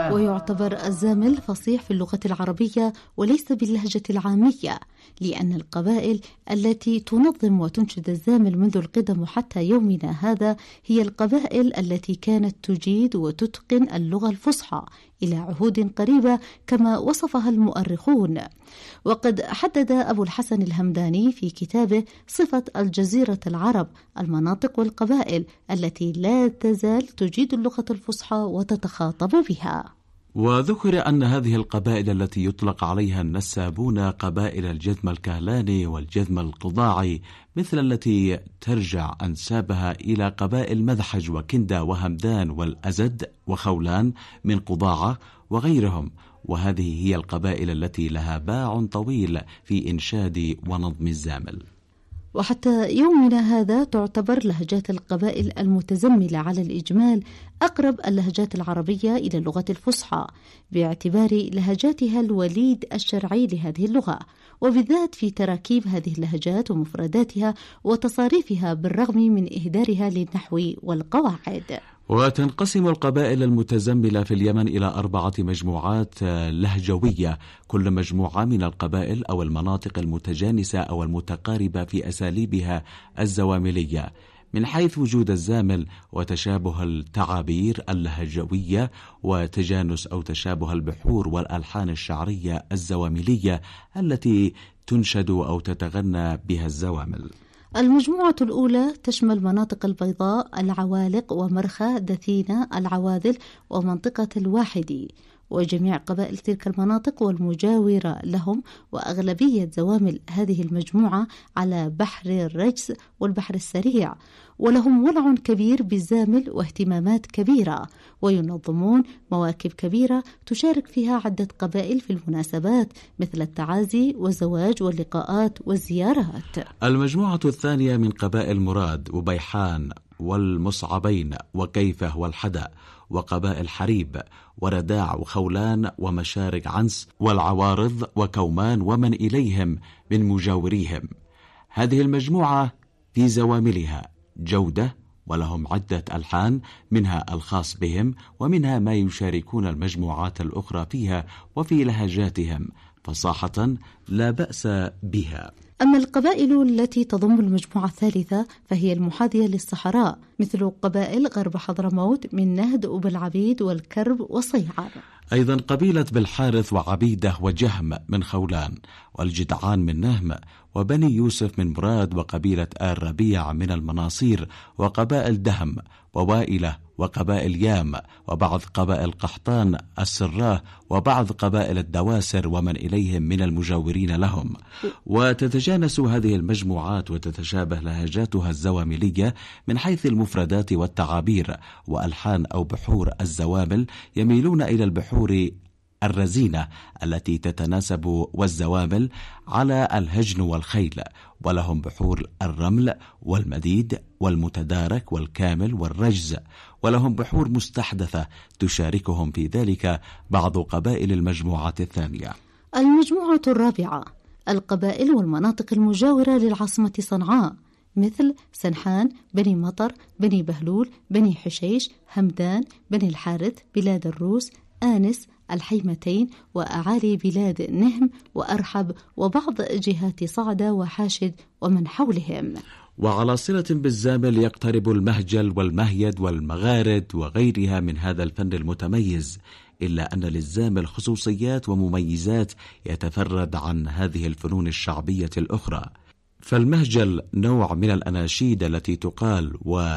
ويعتبر الزامل فصيح في اللغة العربية وليس باللهجة العامية، لأن القبائل التي تنظم وتنشد الزامل منذ القدم حتى يومنا هذا هي القبائل التي كانت تجيد وتتقن اللغة الفصحى إلى عهود قريبة كما وصفها المؤرخون. وقد حدد أبو الحسن الهمداني في كتابه صفة الجزيرة العرب المناطق والقبائل التي لا تزال تجيد اللغة الفصحى وتتخاطب بها. وذكر أن هذه القبائل التي يطلق عليها النسابون قبائل الجذم الكهلاني والجذم القضاعي، مثل التي ترجع أنسابها إلى قبائل مذحج وكندة وهمدان والأزد وخولان من قضاعة وغيرهم، وهذه هي القبائل التي لها باع طويل في إنشاد ونظم الزامل. وحتى يومنا هذا تعتبر لهجات القبائل المتزملة على الإجمال أقرب اللهجات العربية إلى اللغة الفصحى، باعتبار لهجاتها الوليد الشرعي لهذه اللغة، وبالذات في تراكيب هذه اللهجات ومفرداتها وتصاريفها بالرغم من إهدارها للنحو والقواعد. وتنقسم القبائل المتزملة في اليمن إلى 4 مجموعات لهجوية، كل مجموعة من القبائل أو المناطق المتجانسة أو المتقاربة في أساليبها الزواملية من حيث وجود الزامل وتشابه التعابير اللهجوية وتجانس أو تشابه البحور والألحان الشعرية الزواملية التي تنشد أو تتغنى بها الزوامل. المجموعة الأولى تشمل مناطق البيضاء، العوالق، ومرخى، دثينة، العواذل، ومنطقة الواحدي، وجميع قبائل تلك المناطق والمجاورة لهم، وأغلبية زوامل هذه المجموعة على بحر الرجز والبحر السريع، ولهم ولع كبير بالزامل واهتمامات كبيرة، وينظمون مواكب كبيرة تشارك فيها عدة قبائل في المناسبات مثل التعازي والزواج واللقاءات والزيارات. المجموعة الثانية من قبائل مراد وبيحان والمصعبين وكيفة والحدأ وقبائل حريب ورداع وخولان ومشارق عنس والعوارض وكومان ومن إليهم من مجاوريهم. هذه المجموعة في زواملها جودة، ولهم عدة ألحان منها الخاص بهم ومنها ما يشاركون المجموعات الأخرى فيها وفي لهجاتهم فصاحة لا بأس بها. أما القبائل التي تضم المجموعة الثالثة فهي المحاذية للصحراء، مثل قبائل غرب حضرموت من نهد وبالعبيد والكرب وصيعر. أيضا قبيلة بالحارث وعبيدة وجهم من خولان، والجدعان من نهم، وبني يوسف من مراد، وقبيلة آل ربيع من المناصير، وقبائل دهم ووائلة، وقبائل يام، وبعض قبائل قحطان السراه، وبعض قبائل الدواسر ومن إليهم من المجاورين لهم. وتتجانس هذه المجموعات وتتشابه لهجاتها الزواملية من حيث المفردات والتعابير وألحان أو بحور الزوامل، يميلون إلى البحور الرزينة التي تتناسب والزوامل على الهجن والخيل، ولهم بحور الرمل والمديد والمتدارك والكامل والرجز، ولهم بحور مستحدثة تشاركهم في ذلك بعض قبائل المجموعة الثانية. المجموعة الرابعة القبائل والمناطق المجاورة للعاصمة صنعاء، مثل سنحان، بني مطر، بني بهلول، بني حشيش، همدان، بني الحارث، بلاد الروس، آنس، الحيمتين، وأعالي بلاد نهم وأرحب، وبعض جهات صعدة وحاشد ومن حولهم. وعلى صلة بالزامل يقترب المهجل والمهيد والمغارد وغيرها من هذا الفن المتميز، إلا أن للزامل خصوصيات ومميزات يتفرد عن هذه الفنون الشعبية الأخرى. فالمهجل نوع من الأناشيد التي تقال